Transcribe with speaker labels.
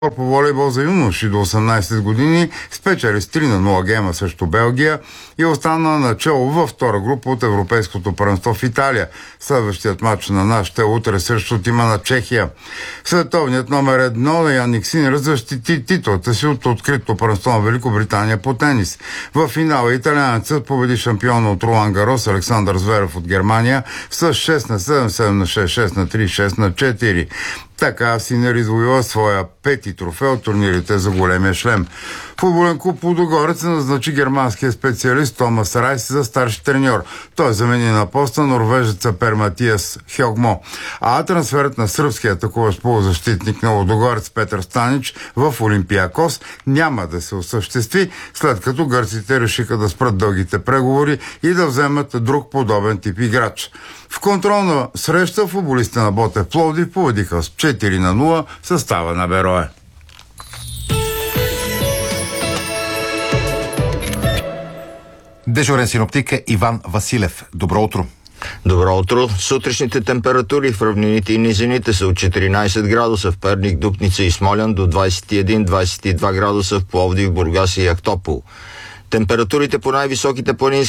Speaker 1: по волейбол за юноши до 18 години спечели с 3-0 гейма срещу Белгия и остана начало във втора група от Европейското първенство в Италия. Следващият матч на нашите утре срещу тима на Чехия. Световният номер 1 на Яник Синер защити титлата си от открито първенство на Великобритания по тенис. В финала италианецът победи шампиона от Ролан Гарос Александър Зверев от Германия с 6-7, 7-6, 6-3, 6-4. Така Синер извоюва своя пети трофей от турнирите за големия шлем. Футболен клуб Лудогорец назначи германския специалист Томас Райс за старши треньор. Той замени на поста норвежеца Пер Матиас Хьогмо. А трансферът на сръбския атакуващ полузащитник на Лудогорец Петър Станич в Олимпиакос няма да се осъществи, след като гърците решиха да спрат дългите преговори и да вземат друг подобен тип играч. В контролна среща футболистите на Ботев Пловдив победиха с 4-0 състава на Берое.
Speaker 2: Дежурен синоптик е Иван Василев. Добро утро.
Speaker 3: Добро утро. Сутрешните температури в равнините и низините са от 14 градуса в Перник, Дупница и Смолян до 21-22 градуса в Пловдив, Бургас и Ахтопол. Температурите по най-високите планински